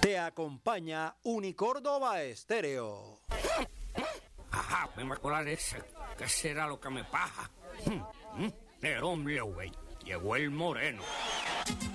Te acompaña Unicórdoba Estéreo. Ajá, me acuerdo de ese. ¿Qué será lo que me pasa? El hombre, güey. Llegó el moreno.